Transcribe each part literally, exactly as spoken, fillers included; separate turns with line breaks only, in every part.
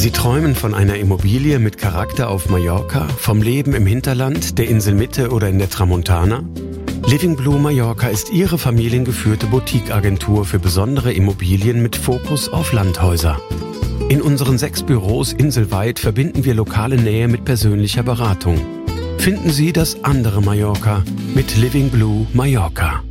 Sie träumen von einer Immobilie mit Charakter auf Mallorca, vom Leben im Hinterland, der Inselmitte oder in der Tramontana? Living Blue Mallorca ist Ihre familiengeführte Boutique-Agentur für besondere Immobilien mit Fokus auf Landhäuser. In unseren sechs Büros inselweit verbinden wir lokale Nähe mit persönlicher Beratung. Finden Sie das andere Mallorca mit Living Blue Mallorca.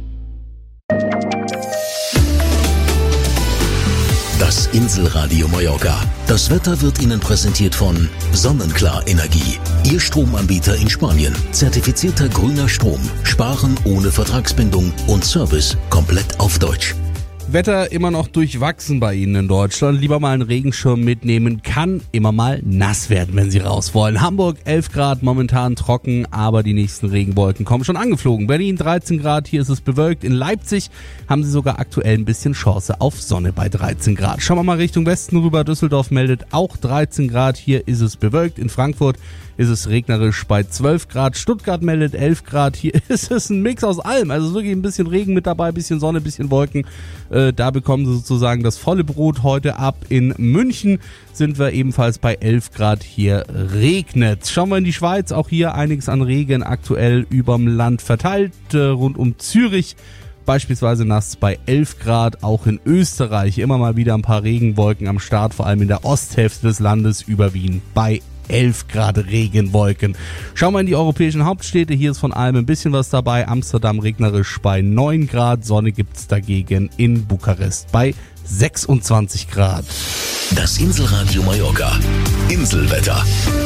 Das Inselradio Mallorca. Das Wetter wird Ihnen präsentiert von Sonnenklar Energie. Ihr Stromanbieter in Spanien. Zertifizierter grüner Strom. Sparen ohne Vertragsbindung und Service komplett auf Deutsch.
Wetter immer noch durchwachsen bei Ihnen in Deutschland. Lieber mal einen Regenschirm mitnehmen. Kann immer mal nass werden, wenn Sie raus wollen. Hamburg elf Grad, momentan trocken, aber die nächsten Regenwolken kommen schon angeflogen. Berlin dreizehn Grad, hier ist es bewölkt. In Leipzig haben Sie sogar aktuell ein bisschen Chance auf Sonne bei dreizehn Grad. Schauen wir mal Richtung Westen rüber. Düsseldorf meldet auch dreizehn Grad, hier ist es bewölkt. In Frankfurt ist es regnerisch bei zwölf Grad. Stuttgart meldet elf Grad. Hier ist es ein Mix aus allem. Also wirklich ein bisschen Regen mit dabei, ein bisschen Sonne, ein bisschen Wolken. Äh, da bekommen Sie sozusagen das volle Brot heute ab. In München sind wir ebenfalls bei elf Grad. Hier regnet. Schauen wir in die Schweiz. Auch hier einiges an Regen aktuell überm Land verteilt. Äh, rund um Zürich beispielsweise nass bei elf Grad. Auch in Österreich immer mal wieder ein paar Regenwolken am Start. Vor allem in der Osthälfte des Landes über Wien bei elf Grad Regenwolken. Schauen wir in die europäischen Hauptstädte. Hier ist von allem ein bisschen was dabei. Amsterdam regnerisch bei neun Grad. Sonne gibt's dagegen in Bukarest bei sechsundzwanzig Grad.
Das Inselradio Mallorca. Inselwetter.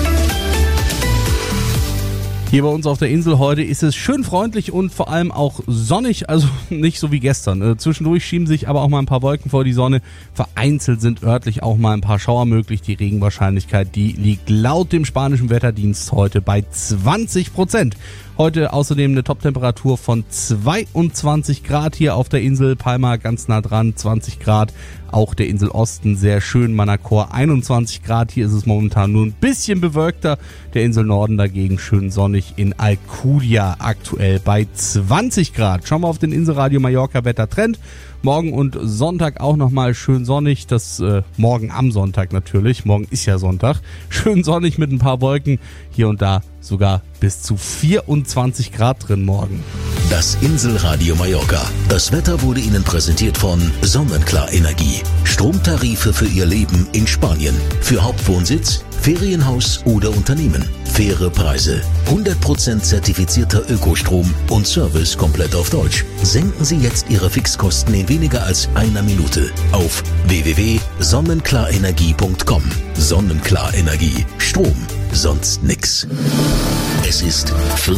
Hier bei uns auf der Insel heute ist es schön freundlich und vor allem auch sonnig, also nicht so wie gestern. Äh, zwischendurch schieben sich aber auch mal ein paar Wolken vor die Sonne. Vereinzelt sind örtlich auch mal ein paar Schauer möglich. Die Regenwahrscheinlichkeit, die liegt laut dem spanischen Wetterdienst heute bei zwanzig Prozent. Heute außerdem eine Toptemperatur von zweiundzwanzig Grad hier auf der Insel. Palma ganz nah dran, zwanzig Grad. Auch der Inselosten sehr schön, Manacor einundzwanzig Grad. Hier ist es momentan nur ein bisschen bewölkter. Der Inselnorden dagegen schön sonnig in Alcudia aktuell bei zwanzig Grad. Schauen wir auf den Inselradio Mallorca Wettertrend. Morgen und Sonntag auch nochmal schön sonnig. Das äh, morgen am Sonntag natürlich. Morgen ist ja Sonntag. Schön sonnig mit ein paar Wolken. Hier und da sogar bis zu vierundzwanzig Grad drin morgen.
Das Inselradio Mallorca. Das Wetter wurde Ihnen präsentiert von Sonnenklar Energie. Stromtarife für Ihr Leben in Spanien. Für Hauptwohnsitz, Ferienhaus oder Unternehmen. Faire Preise. hundert Prozent zertifizierter Ökostrom und Service komplett auf Deutsch. Senken Sie jetzt Ihre Fixkosten in weniger als einer Minute auf w w w punkt sonnenklarenergie punkt com. Sonnenklar Energie. Strom. Sonst nix. Es ist